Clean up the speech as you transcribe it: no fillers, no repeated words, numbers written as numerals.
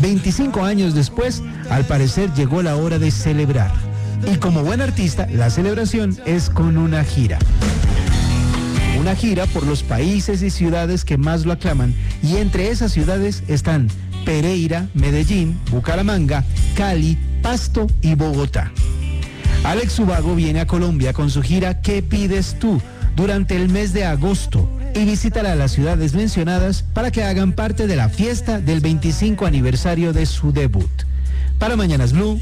25 años después, al parecer llegó la hora de celebrar. Y como buen artista, la celebración es con una gira. Una gira por los países y ciudades que más lo aclaman, y entre esas ciudades están Pereira, Medellín, Bucaramanga, Cali, Pasto y Bogotá. Alex Ubago viene a Colombia con su gira ¿Qué pides tú? Durante el mes de agosto y visitará las ciudades mencionadas para que hagan parte de la fiesta del 25 aniversario de su debut. Para Mañanas Blue,